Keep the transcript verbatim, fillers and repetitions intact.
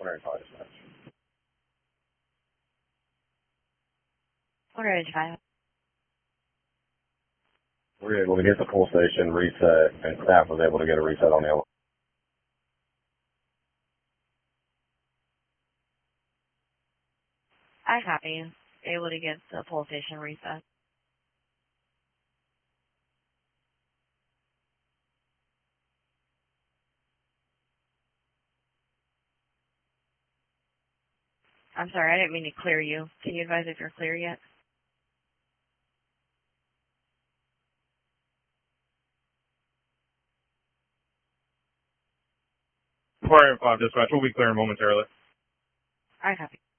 one oh five dispatch. one oh five. We were able to get the pull station reset, and staff was able to get a reset on the elevator. I copy. Able to get the pull station reset. I'm sorry, I didn't mean to clear you. Can you advise if you're clear yet? four oh five dispatch, we'll be clearing momentarily. I copy.